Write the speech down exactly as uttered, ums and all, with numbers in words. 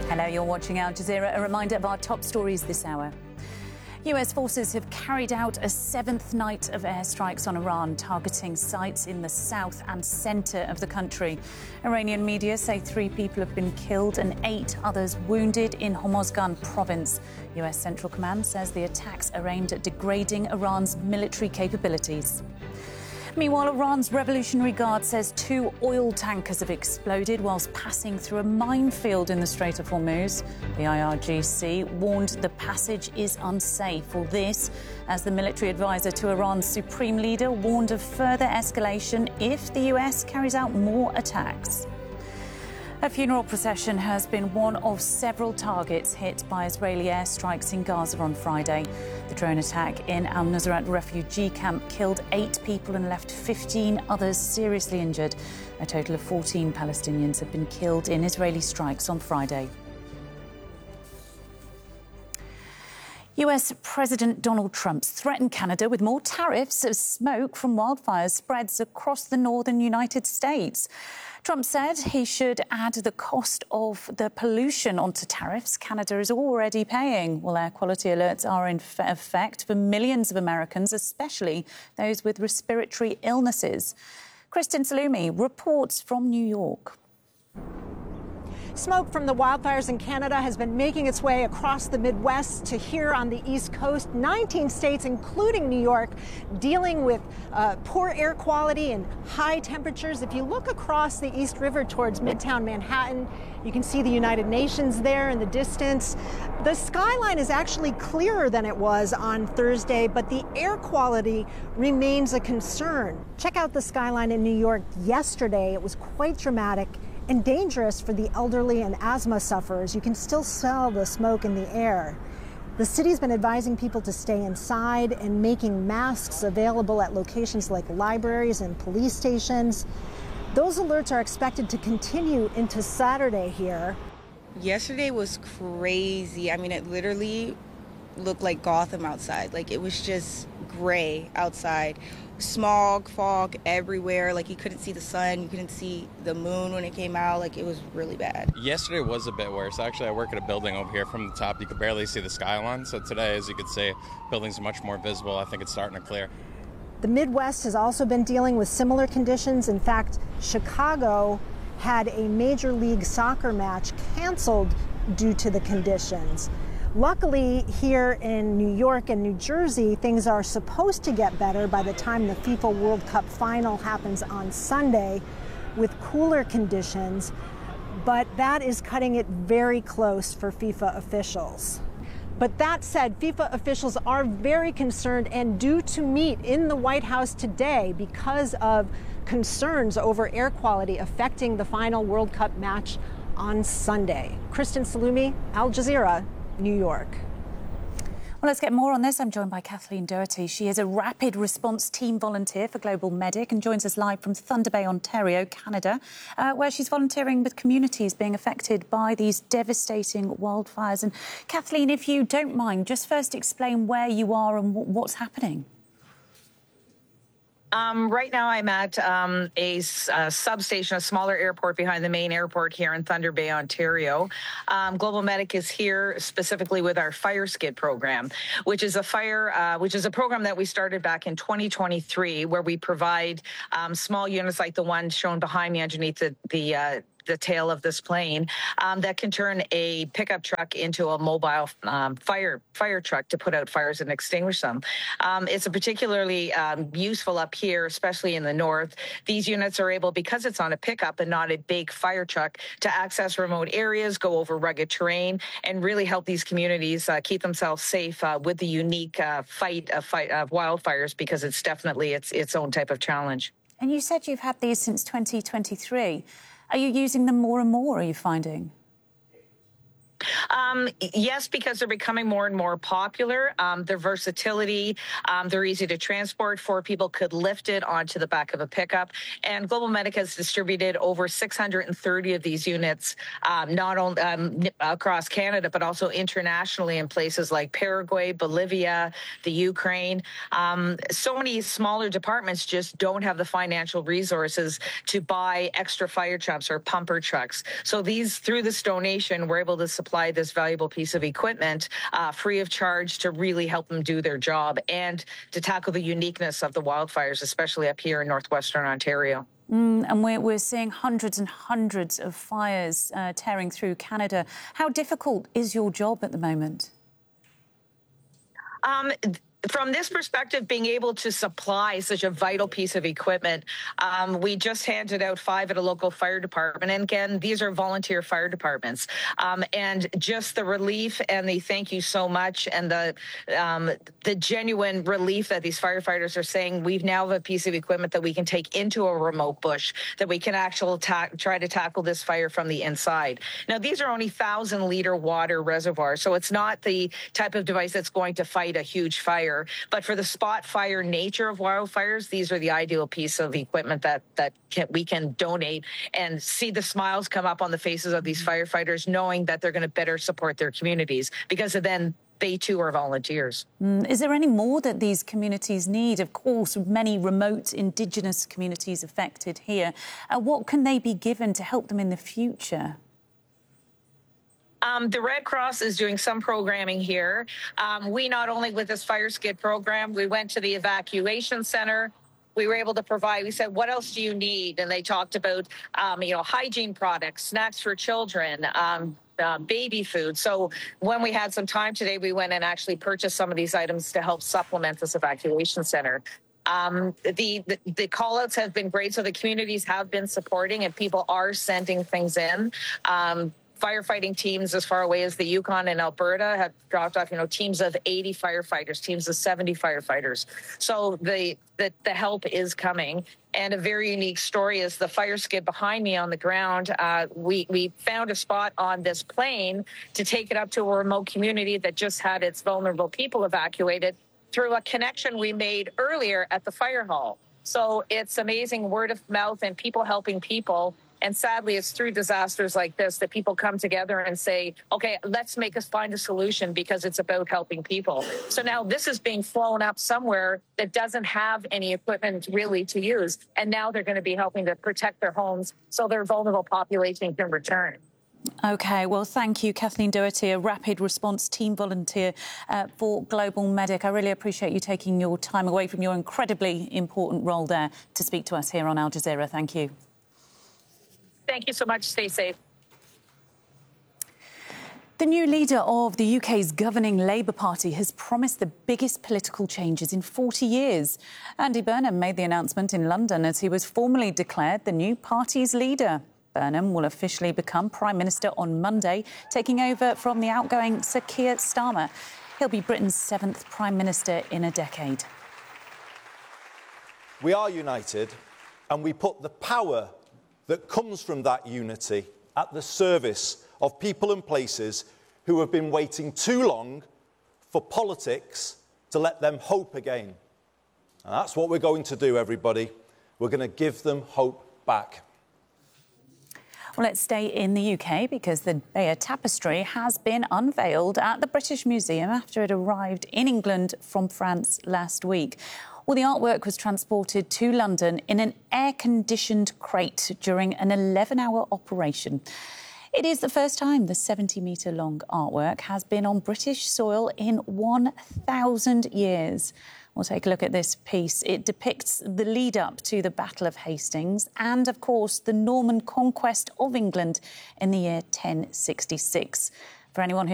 Hello, you're watching Al Jazeera. A reminder of our top stories this hour. U S forces have carried out a seventh night of airstrikes on Iran, targeting sites in the south and centre of the country. Iranian media say three people have been killed and eight others wounded in Hormozgan province. U S Central Command says the attacks are aimed at degrading Iran's military capabilities. Meanwhile, Iran's Revolutionary Guard says two oil tankers have exploded whilst passing through a minefield in the Strait of Hormuz. The I R G C warned the passage is unsafe. All this as the military advisor to Iran's supreme leader warned of further escalation if the U S carries out more attacks. A funeral procession has been one of several targets hit by Israeli airstrikes in Gaza on Friday. The drone attack in Al-Nusrat refugee camp killed eight people and left fifteen others seriously injured. A total of fourteen Palestinians have been killed in Israeli strikes on Friday. U S President Donald Trump threatened Canada with more tariffs as smoke from wildfires spreads across the northern United States. Trump said he should add the cost of the pollution onto tariffs Canada is already paying. Well, air quality alerts are in effect for millions of Americans, especially those with respiratory illnesses. Kristen Salumi reports from New York. Smoke from the wildfires in Canada has been making its way across the Midwest to here on the East Coast. nineteen states, including New York, dealing with uh, poor air quality and high temperatures. If you look across the East River towards Midtown Manhattan, you can see the United Nations there in the distance. The skyline is actually clearer than it was on Thursday, but the air quality remains a concern. Check out the skyline in New York yesterday. It was quite dramatic and dangerous for the elderly and asthma sufferers. You can still smell the smoke in the air. The city's been advising people to stay inside and making masks available at locations like libraries and police stations. Those alerts are expected to continue into Saturday here. Yesterday was crazy. I mean, it literally looked like Gotham outside. Like, it was just gray outside. Smog, fog everywhere. Like, you couldn't see the sun, you couldn't see the moon when it came out. Like, it was really bad. Yesterday was a bit worse. Actually, I work at a building over here. From the top, you could barely see the skyline. So today, as you could see, buildings are much more visible. I think it's starting to clear. The Midwest has also been dealing with similar conditions. In fact, Chicago had a Major League Soccer match canceled due to the conditions. Luckily, here in New York and New Jersey, things are supposed to get better by the time the FIFA World Cup final happens on Sunday with cooler conditions, but that is cutting it very close for FIFA officials. But that said, FIFA officials are very concerned and due to meet in the White House today because of concerns over air quality affecting the final World Cup match on Sunday. Kristen Salumi, Al Jazeera, New York. Well, let's get more on this. I'm joined by Kathleen Doherty. She is a rapid response team volunteer for Global Medic and joins us live from Thunder Bay, Ontario, Canada, uh, where she's volunteering with communities being affected by these devastating wildfires. And Kathleen, if you don't mind, just first explain where you are and w- what's happening. Um, right now, I'm at um, a, a substation, a smaller airport behind the main airport here in Thunder Bay, Ontario. Um, Global Medic is here specifically with our Fire Skid program, which is a fire, uh, which is a program that we started back in twenty twenty-three, where we provide um, small units like the one shown behind me underneath the the. Uh, the tail of this plane um, that can turn a pickup truck into a mobile um, fire fire truck to put out fires and extinguish them. Um, it's a particularly um, useful up here, especially in the north. These units are able, because it's on a pickup and not a big fire truck, to access remote areas, go over rugged terrain, and really help these communities uh, keep themselves safe uh, with the unique uh, fight of fight of wildfires, because it's definitely its its own type of challenge. And you said you've had these since twenty twenty-three. Are you using them more and more, are you finding? Um, yes, because they're becoming more and more popular. Um, their versatility, um, they're easy to transport. Four people could lift it onto the back of a pickup. And Global Medic has distributed over six hundred thirty of these units, um, not only um, across Canada, but also internationally in places like Paraguay, Bolivia, the Ukraine. Um, so many smaller departments just don't have the financial resources to buy extra fire trucks or pumper trucks. So these, through this donation, we're able to supply this valuable piece of equipment uh, free of charge to really help them do their job and to tackle the uniqueness of the wildfires, especially up here in northwestern Ontario. Mm, and we're, we're seeing hundreds and hundreds of fires uh, tearing through Canada. How difficult is your job at the moment? Um, From this perspective, being able to supply such a vital piece of equipment, um, we just handed out five at a local fire department. And again, these are volunteer fire departments. Um, and just the relief and the thank you so much and the um, the genuine relief that these firefighters are saying, we've now have a piece of equipment that we can take into a remote bush, that we can actually try to tackle this fire from the inside. Now, these are only one thousand liter water reservoirs, so it's not the type of device that's going to fight a huge fire. But for the spot fire nature of wildfires, these are the ideal piece of equipment that that can, we can donate and see the smiles come up on the faces of these firefighters, knowing that they're going to better support their communities because then they too are volunteers. Mm, is there any more that these communities need? Of course, many remote Indigenous communities affected here. Uh, what can they be given to help them in the future? Um, the Red Cross is doing some programming here. Um, we not only with this fire skid program, we went to the evacuation center. We were able to provide, we said, what else do you need? And they talked about, um, you know, hygiene products, snacks for children, um, uh, baby food. So when we had some time today, we went and actually purchased some of these items to help supplement this evacuation center. Um, the, the, the call-outs have been great. So the communities have been supporting and people are sending things in. Um, Firefighting teams as far away as the Yukon and Alberta have dropped off, you know, teams of eighty firefighters, teams of seventy firefighters. So the, the, the help is coming. And a very unique story is the fire skid behind me on the ground. Uh, we, we found a spot on this plane to take it up to a remote community that just had its vulnerable people evacuated through a connection we made earlier at the fire hall. So it's amazing word of mouth and people helping people. And sadly, it's through disasters like this that people come together and say, okay, let's make us find a solution because it's about helping people. So now this is being flown up somewhere that doesn't have any equipment really to use. And now they're going to be helping to protect their homes so their vulnerable population can return. OK, well, thank you, Kathleen Doherty, a rapid response team volunteer uh, for Global Medic. I really appreciate you taking your time away from your incredibly important role there to speak to us here on Al Jazeera. Thank you. Thank you so much. Stay safe. The new leader of the U K's governing Labour Party has promised the biggest political changes in forty years. Andy Burnham made the announcement in London as he was formally declared the new party's leader. Burnham will officially become Prime Minister on Monday, taking over from the outgoing Sir Keir Starmer. He'll be Britain's seventh Prime Minister in a decade. We are united and we put the power that comes from that unity at the service of people and places who have been waiting too long for politics to let them hope again. And that's what we're going to do, everybody. We're going to give them hope back. Well, let's stay in the U K because the Beyer Tapestry has been unveiled at the British Museum after it arrived in England from France last week. Well, the artwork was transported to London in an air-conditioned crate during an eleven-hour operation. It is the first time the seventy-metre-long artwork has been on British soil in one thousand years. We'll take a look at this piece. It depicts the lead-up to the Battle of Hastings and, of course, the Norman conquest of England in the year ten sixty-six. For anyone who